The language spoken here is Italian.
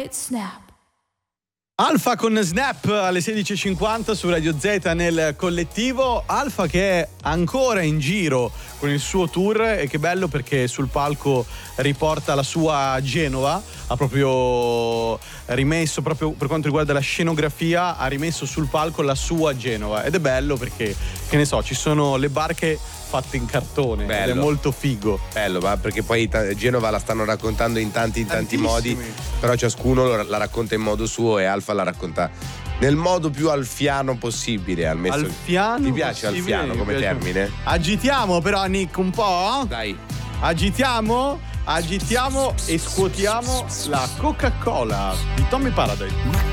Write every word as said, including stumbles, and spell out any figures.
Snap. Alfa con Snap alle sedici e cinquanta su Radio Z nel collettivo. Alfa che è ancora in giro con il suo tour, e che bello perché sul palco riporta la sua Genova, ha proprio rimesso, proprio per quanto riguarda la scenografia, ha rimesso sul palco la sua Genova, ed è bello perché, che ne so, ci sono le barche fatte in cartone. Bello. Ed è molto figo. Bello, ma perché poi Genova la stanno raccontando in tanti in tanti modi, però ciascuno la racconta in modo suo, e Alfa la racconta nel modo più alfiano possibile. Almesso. Alfiano? Ti piace possibile, alfiano come piace. Termine? Agitiamo però, Nick, un po'? Dai. Agitiamo, agitiamo e scuotiamo la Coca-Cola di Tommy Paradise.